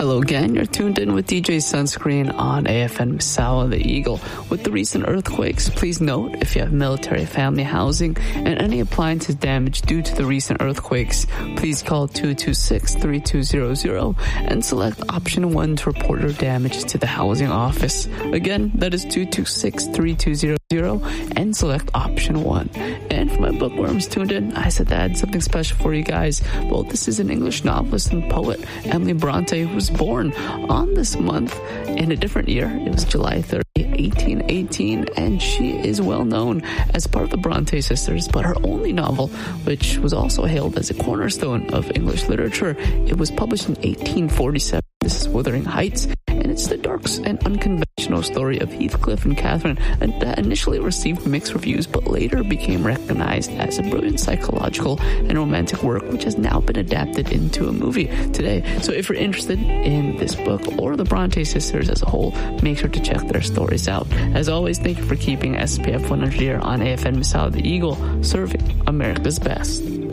Hello again, you're tuned in with DJ Sunscreen on AFN Misawa The Eagle. With the recent earthquakes, please note if you have military family housing and any appliances damaged due to the recent earthquakes, please call 226-3200 and select option 1 to report your damage to the housing office. Again, that is 226-3200 and select option 1. And for my bookworms tuned in, I said I had something special for you guys. Well, this is an English novelist and poet, Emily Bronte, who was born on this month in a different year. It was July 30, 1818, and she is well known as part of the Bronte sisters, but her only novel, which was also hailed as a cornerstone of English literature, it was published in 1847. This is Wuthering Heights, and it's the dark and unconventional story of Heathcliff and Catherine, and that initially received mixed reviews, but later became recognized as a brilliant psychological and romantic work, which has now been adapted into a movie today. So if you're interested in this book or the Bronte sisters as a whole, make sure to check their stories out. As always, thank you for keeping SPF 100 here on AFN Misawa The Eagle, serving America's best.